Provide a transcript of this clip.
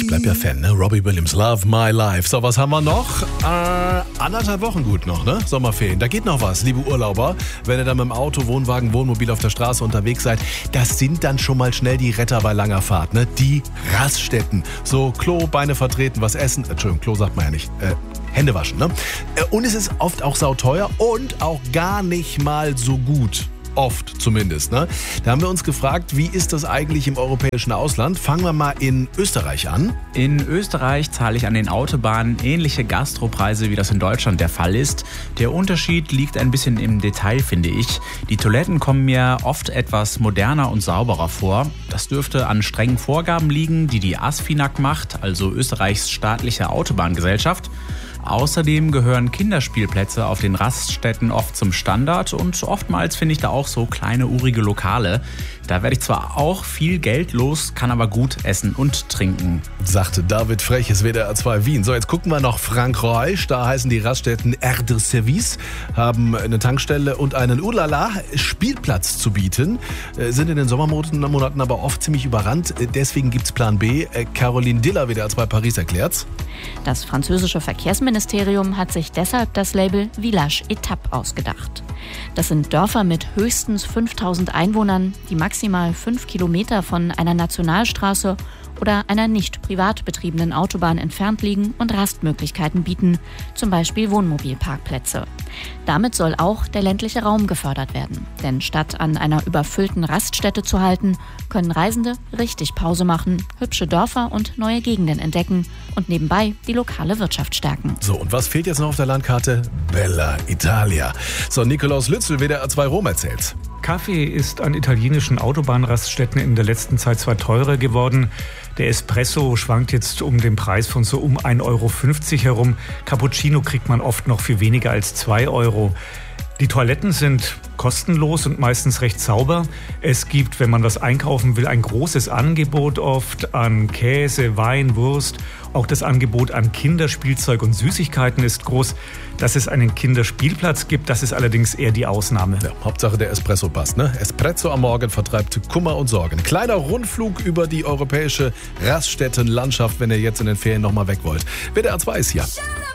Ich bleib ja Fan, ne? Robbie Williams, Love My Life. So, was haben wir noch? 1,5 Wochen gut noch, ne? Sommerferien. Da geht noch was, liebe Urlauber. Wenn ihr dann mit dem Auto, Wohnwagen, Wohnmobil auf der Straße unterwegs seid, das sind dann schon mal schnell die Retter bei langer Fahrt, ne? Die Raststätten. So, Klo, Beine vertreten, was essen. Entschuldigung, Klo sagt man ja nicht. Hände waschen, ne? Und es ist oft auch sauteuer und auch gar nicht mal so gut. Oft zumindest, ne? Da haben wir uns gefragt, wie ist das eigentlich im europäischen Ausland? Fangen wir mal in Österreich an. In Österreich zahle ich an den Autobahnen ähnliche Gastropreise, wie das in Deutschland der Fall ist. Der Unterschied liegt ein bisschen im Detail, finde ich. Die Toiletten kommen mir oft etwas moderner und sauberer vor. Das dürfte an strengen Vorgaben liegen, die ASFINAG macht, also Österreichs staatliche Autobahngesellschaft. Außerdem gehören Kinderspielplätze auf den Raststätten oft zum Standard und oftmals finde ich da auch so kleine urige Lokale. Da werde ich zwar auch viel Geld los, kann aber gut essen und trinken. Sagte David Freches, WDR 2 Wien. So, jetzt gucken wir nach Frankreich. Da heißen die Raststätten Air de Service, haben eine Tankstelle und einen Spielplatz zu bieten. Sind in den Sommermonaten aber oft ziemlich überrannt. Deswegen gibt's Plan B. Caroline Diller, WDR 2 Paris, erklärt's. Das französische Verkehrsministerium hat sich deshalb das Label Village Étape ausgedacht. Das sind Dörfer mit höchstens 5000 Einwohnern, die maximal 5 Kilometer von einer Nationalstraße oder einer nicht privat betriebenen Autobahn entfernt liegen und Rastmöglichkeiten bieten, zum Beispiel Wohnmobilparkplätze. Damit soll auch der ländliche Raum gefördert werden. Denn statt an einer überfüllten Raststätte zu halten, können Reisende richtig Pause machen, hübsche Dörfer und neue Gegenden entdecken und nebenbei die lokale Wirtschaft stärken. So, und was fehlt jetzt noch auf der Landkarte? Bella Italia. So, Nikolaus Lützel, WDR 2 Rom, erzählt. Kaffee ist an italienischen Autobahnraststätten in der letzten Zeit zwar teurer geworden. Der Espresso schwankt jetzt um den Preis von so um 1,50 Euro herum. Cappuccino kriegt man oft noch für weniger als 2 Euro. Die Toiletten sind kostenlos und meistens recht sauber. Es gibt, wenn man was einkaufen will, ein großes Angebot oft an Käse, Wein, Wurst. Auch das Angebot an Kinderspielzeug und Süßigkeiten ist groß. Dass es einen Kinderspielplatz gibt, das ist allerdings eher die Ausnahme. Ja, Hauptsache der Espresso passt, ne? Espresso am Morgen vertreibt Kummer und Sorgen. Kleiner Rundflug über die europäische Raststättenlandschaft, wenn ihr jetzt in den Ferien nochmal weg wollt. WDR 2 ist hier.